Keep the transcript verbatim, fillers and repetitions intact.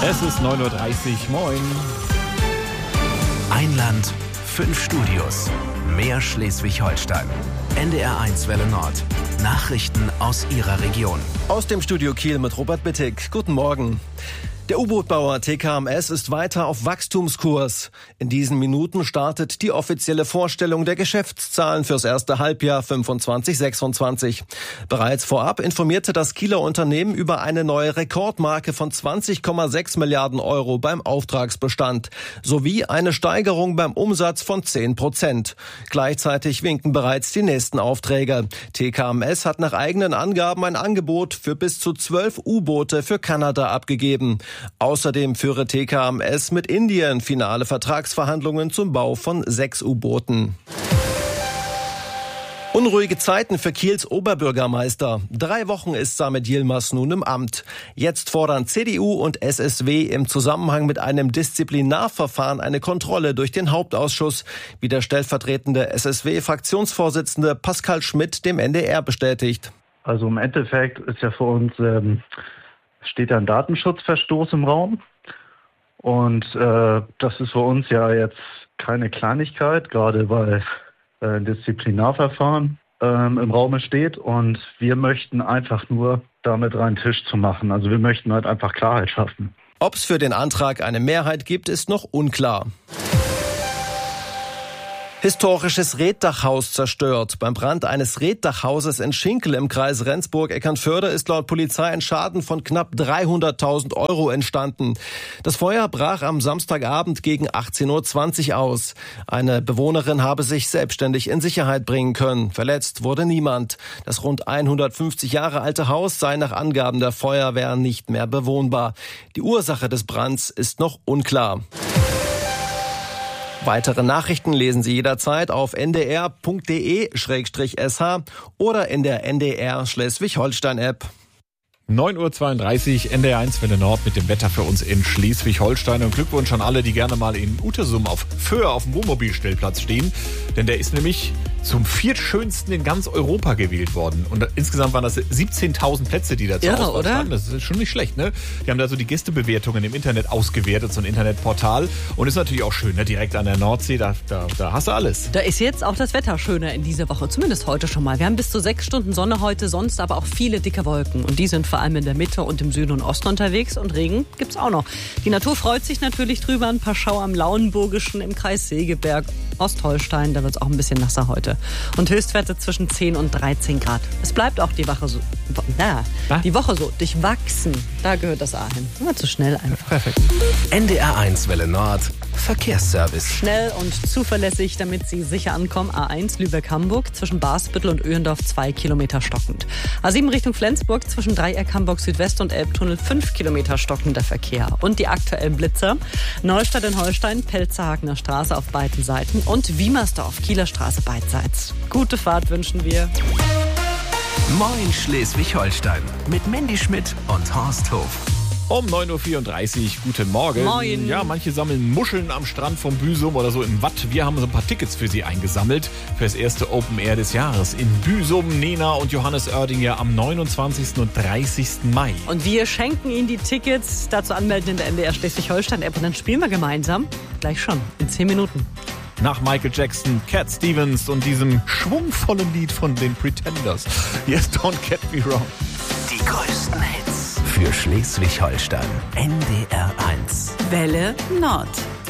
Es ist neun Uhr dreißig, moin. Ein Land, fünf Studios, mehr Schleswig-Holstein. N D R eins Welle Nord. Nachrichten aus Ihrer Region. Aus dem Studio Kiel mit Robert Bittig. Guten Morgen. Der U-Boot-Bauer T K M S ist weiter auf Wachstumskurs. In diesen Minuten startet die offizielle Vorstellung der Geschäftszahlen fürs erste Halbjahr fünfundzwanzig sechsundzwanzig. Bereits vorab informierte das Kieler Unternehmen über eine neue Rekordmarke von zwanzig Komma sechs Milliarden Euro beim Auftragsbestand sowie eine Steigerung beim Umsatz von zehn Prozent. Gleichzeitig winken bereits die nächsten Aufträge. T K M S hat nach eigenen Angaben ein Angebot für bis zu zwölf U-Boote für Kanada abgegeben. Außerdem führe T K M S mit Indien finale Vertragsverhandlungen zum Bau von sechs U-Booten. Unruhige Zeiten für Kiels Oberbürgermeister. Drei Wochen ist Samet Yilmaz nun im Amt. Jetzt fordern C D U und S S W im Zusammenhang mit einem Disziplinarverfahren eine Kontrolle durch den Hauptausschuss, wie der stellvertretende S S W-Fraktionsvorsitzende Pascal Schmidt dem N D R bestätigt. Also im Endeffekt ist ja für uns... Ähm steht ja ein Datenschutzverstoß im Raum und äh, das ist für uns ja jetzt keine Kleinigkeit, gerade weil äh, ein Disziplinarverfahren ähm, im Raum steht und wir möchten einfach nur damit reinen Tisch zu machen. Also wir möchten halt einfach Klarheit schaffen. Ob es für den Antrag eine Mehrheit gibt, ist noch unklar. Historisches Reetdachhaus zerstört. Beim Brand eines Reetdachhauses in Schinkel im Kreis Rendsburg-Eckernförde ist laut Polizei ein Schaden von knapp dreihunderttausend Euro entstanden. Das Feuer brach am Samstagabend gegen achtzehn Uhr zwanzig aus. Eine Bewohnerin habe sich selbstständig in Sicherheit bringen können. Verletzt wurde niemand. Das rund hundertfünfzig Jahre alte Haus sei nach Angaben der Feuerwehr nicht mehr bewohnbar. Die Ursache des Brands ist noch unklar. Weitere Nachrichten lesen Sie jederzeit auf n d r punkt d e slash s h oder in der N D R Schleswig-Holstein-App. neun Uhr zweiunddreißig, N D R eins Welle Nord mit dem Wetter für uns in Schleswig-Holstein. Und Glückwunsch an alle, die gerne mal in Utersum auf Föhr auf dem Wohnmobilstellplatz stehen. Denn der ist nämlich zum viertschönsten in ganz Europa gewählt worden. Und insgesamt waren das siebzehntausend Plätze, die da zur Irre, Auswahl oder? standen. Das ist schon nicht schlecht, ne? Die haben da so die Gästebewertungen im Internet ausgewertet, so ein Internetportal. Und ist natürlich auch schön, ne? Direkt an der Nordsee, da, da, da hast du alles. Da ist jetzt auch das Wetter schöner in dieser Woche, zumindest heute schon mal. Wir haben bis zu sechs Stunden Sonne heute, sonst aber auch viele dicke Wolken. Und die sind vor allem in der Mitte und im Süden und Osten unterwegs. Und Regen gibt's auch noch. Die Natur freut sich natürlich drüber. Ein paar Schauer am Lauenburgischen, im Kreis Segeberg, Ostholstein. Da wird's auch ein bisschen nasser heute. Und Höchstwerte zwischen zehn und dreizehn Grad. Es bleibt auch die Woche so, na, die Woche so durchwachsen. Da gehört das A hin. Immer zu schnell einfach. Perfekt. N D R eins Welle Nord. Verkehrsservice. Schnell und zuverlässig, damit Sie sicher ankommen. A eins Lübeck-Hamburg zwischen Basbüttel und Öhendorf zwei Kilometer stockend. A sieben Richtung Flensburg zwischen Dreieck Hamburg Südwest und Elbtunnel fünf Kilometer stockender Verkehr. Und die aktuellen Blitzer. Neustadt in Holstein, Pelzerhagener Straße auf beiden Seiten und Wiemersdorf, Kieler Straße beidseits. Gute Fahrt wünschen wir. Moin Schleswig-Holstein mit Mandy Schmidt und Horst Hof. Um neun Uhr vierunddreißig, guten Morgen. Moin. Ja, manche sammeln Muscheln am Strand von Büsum oder so im Watt. Wir haben so ein paar Tickets für Sie eingesammelt für das erste Open Air des Jahres in Büsum. Nena und Johannes Oerdinger am neunundzwanzigsten und dreißigsten Mai. Und wir schenken Ihnen die Tickets. Dazu anmelden in der N D R Schleswig-Holstein-App. Und dann spielen wir gemeinsam. Gleich schon, in zehn Minuten. Nach Michael Jackson, Cat Stevens und diesem schwungvollen Lied von den Pretenders. Yes, Don't Get Me Wrong. Die größten Hits für Schleswig-Holstein. N D R eins. Welle Nord.